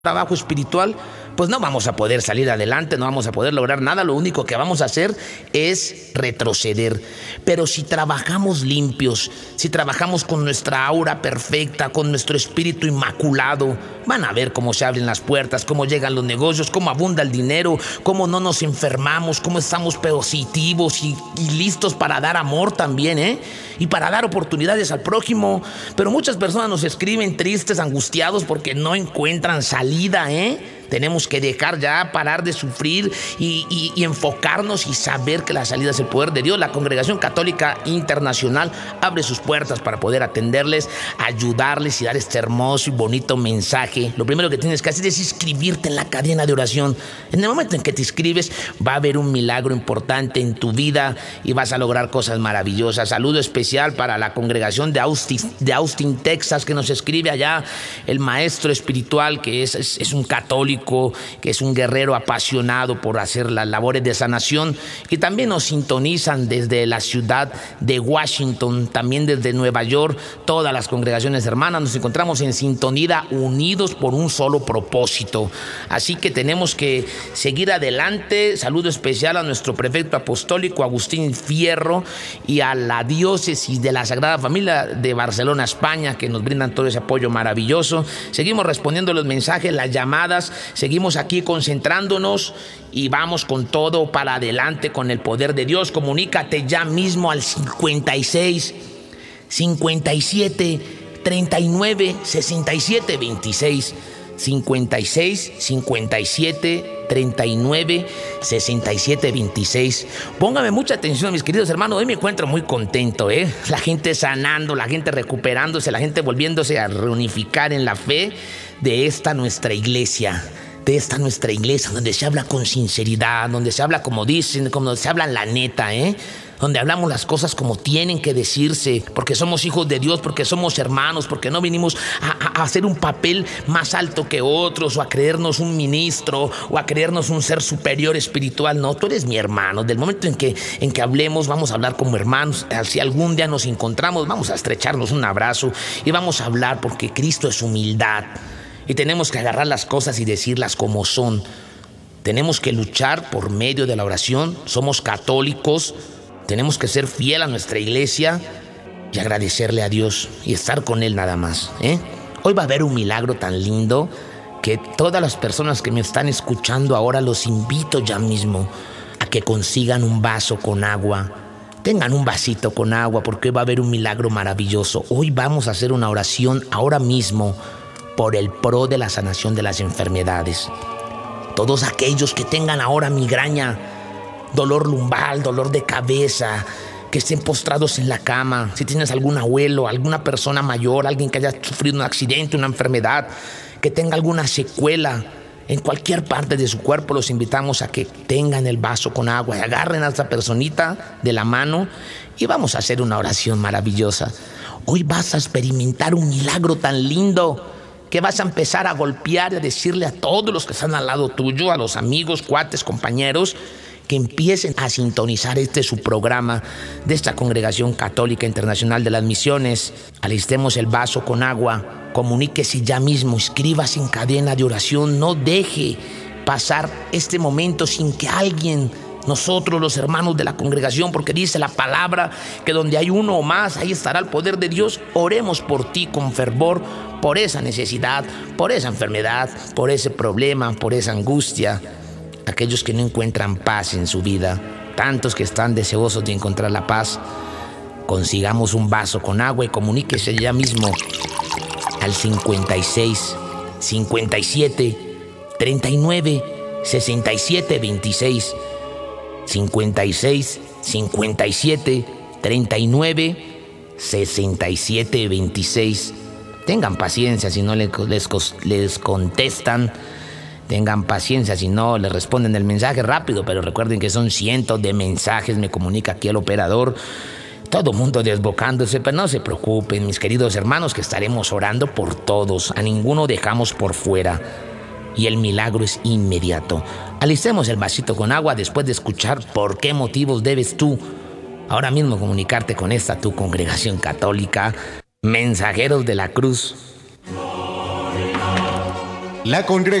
trabajo espiritual, pues no vamos a poder salir adelante, no vamos a poder lograr nada. Lo único que vamos a hacer es retroceder. Pero si trabajamos limpios, si trabajamos con nuestra aura perfecta, con nuestro espíritu inmaculado, van a ver cómo se abren las puertas, cómo llegan los negocios, cómo abunda el dinero, cómo no nos enfermamos, cómo estamos positivos y listos para dar amor también, y para dar oportunidades al prójimo. Pero muchas personas nos escriben tristes, angustiados porque no encuentran salida, Tenemos que dejar ya, parar de sufrir y enfocarnos y saber que la salida es el poder de Dios. La Congregación Católica Internacional abre sus puertas para poder atenderles, ayudarles y dar este hermoso y bonito mensaje. Lo primero que tienes que hacer es inscribirte en la cadena de oración. En el momento en que te inscribes, va a haber un milagro importante en tu vida y vas a lograr cosas maravillosas. Saludo especial para la congregación de Austin, Texas, que nos escribe allá el maestro espiritual, que es un católico, que es un guerrero apasionado por hacer las labores de sanación. Y también nos sintonizan desde la ciudad de Washington, también desde Nueva York, todas las congregaciones hermanas. Nos encontramos en sintonía, unidos por un solo propósito. Así que tenemos que seguir adelante. Saludo especial a nuestro prefecto apostólico Agustín Fierro y a la diócesis de la Sagrada Familia de Barcelona, España, que nos brindan todo ese apoyo maravilloso. Seguimos respondiendo los mensajes, las llamadas. Seguimos aquí concentrándonos y vamos con todo para adelante con el poder de Dios. Comunícate ya mismo al 56 57 39 67 26. 56 57 39 67 26. Póngame mucha atención, mis queridos hermanos. Hoy me encuentro muy contento, La gente sanando, la gente recuperándose, la gente volviéndose a reunificar en la fe de esta nuestra iglesia. Donde se habla con sinceridad, donde se habla como dicen, como se habla la neta, donde hablamos las cosas como tienen que decirse, porque somos hijos de Dios, porque somos hermanos, porque no vinimos a hacer un papel más alto que otros, o a creernos un ministro, o a creernos un ser superior espiritual. No, tú eres mi hermano. Del momento en que hablemos, vamos a hablar como hermanos. Si algún día nos encontramos, vamos a estrecharnos un abrazo y vamos a hablar, porque Cristo es humildad. Y tenemos que agarrar las cosas y decirlas como son. Tenemos que luchar por medio de la oración. Somos católicos. Tenemos que ser fiel a nuestra iglesia y agradecerle a Dios y estar con Él nada más, Hoy va a haber un milagro tan lindo que todas las personas que me están escuchando ahora los invito ya mismo a que consigan un vaso con agua. Tengan un vasito con agua, porque hoy va a haber un milagro maravilloso. Hoy vamos a hacer una oración ahora mismo por el pro de la sanación de las enfermedades. Todos aquellos que tengan ahora migraña, dolor lumbar, dolor de cabeza, que estén postrados en la cama. Si tienes algún abuelo, alguna persona mayor, alguien que haya sufrido un accidente, una enfermedad, que tenga alguna secuela en cualquier parte de su cuerpo, los invitamos a que tengan el vaso con agua y agarren a esa personita de la mano y vamos a hacer una oración maravillosa. Hoy vas a experimentar un milagro tan lindo que vas a empezar a golpear y a decirle a todos los que están al lado tuyo, a los amigos, cuates, compañeros, que empiecen a sintonizar su programa de esta Congregación Católica Internacional de las Misiones. Alistemos el vaso con agua, comuníquese ya mismo, inscríbase en cadena de oración, no deje pasar este momento sin que alguien, nosotros los hermanos de la congregación, porque dice la palabra que donde hay uno o más, ahí estará el poder de Dios. Oremos por ti con fervor, por esa necesidad, por esa enfermedad, por ese problema, por esa angustia. Aquellos que no encuentran paz en su vida, tantos que están deseosos de encontrar la paz, consigamos un vaso con agua y comuníquese ya mismo al 56 57 39 67 26. 56 57 39 67 26. Tengan paciencia si no les contestan. Tengan paciencia si no les responden el mensaje rápido, pero recuerden que son cientos de mensajes, me comunica aquí el operador. Todo mundo desbocándose, pero no se preocupen, mis queridos hermanos, que estaremos orando por todos. A ninguno dejamos por fuera. Y el milagro es inmediato. Alistemos el vasito con agua después de escuchar por qué motivos debes tú ahora mismo comunicarte con esta tu congregación católica, Mensajeros de la Cruz. La congregación